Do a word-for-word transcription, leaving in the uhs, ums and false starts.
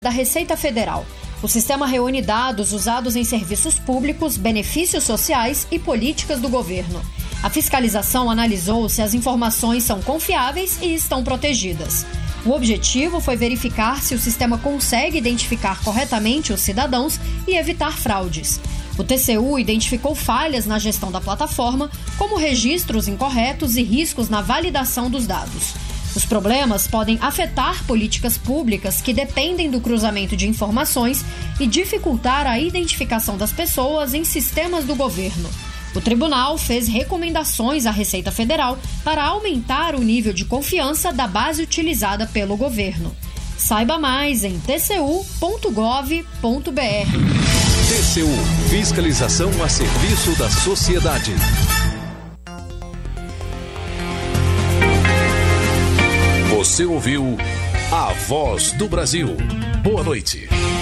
da Receita Federal. O sistema reúne dados usados em serviços públicos, benefícios sociais e políticas do governo. A fiscalização analisou se as informações são confiáveis e estão protegidas. O objetivo foi verificar se o sistema consegue identificar corretamente os cidadãos e evitar fraudes. O T C U identificou falhas na gestão da plataforma, como registros incorretos e riscos na validação dos dados. Os problemas podem afetar políticas públicas que dependem do cruzamento de informações e dificultar a identificação das pessoas em sistemas do governo. O tribunal fez recomendações à Receita Federal para aumentar o nível de confiança da base utilizada pelo governo. Saiba mais em t c u ponto gov ponto b r. T C U – Fiscalização a serviço da sociedade. Você ouviu A Voz do Brasil. Boa noite.